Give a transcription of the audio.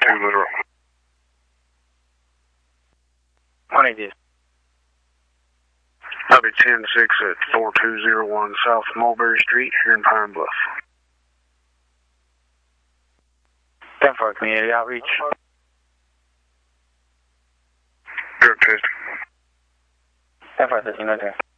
2 literal. 180. I'll be 10-6 at 4201 South Mulberry Street here in Pine Bluff. 10-4 community outreach. Drug testing. 10-4 13, okay.